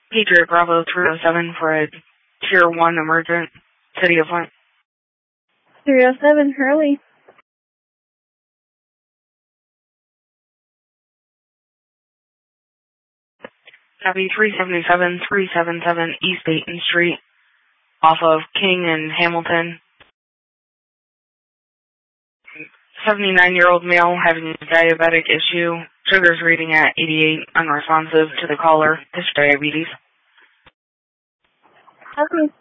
Patriot Bravo 307 for a Tier 1 emergent, City of Flint. 307, Hurley. Copy 377 East Dayton Street, off of King and Hamilton. 79-year-old male having a diabetic issue. Sugars reading at 88, unresponsive to the caller. Diabetes. Copy.